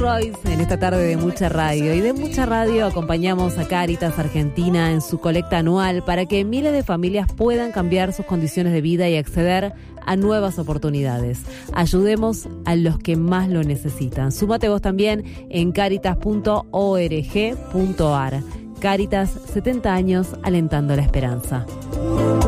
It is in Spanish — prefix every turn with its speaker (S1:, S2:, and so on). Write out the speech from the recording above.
S1: Royce en esta tarde de Mucha Radio. Y de Mucha Radio acompañamos a Cáritas Argentina en su colecta anual para que miles de familias puedan cambiar sus condiciones de vida y acceder a nuevas oportunidades. Ayudemos a los que más lo necesitan. Súmate vos también en caritas.org.ar. Cáritas, 70 años alentando la esperanza.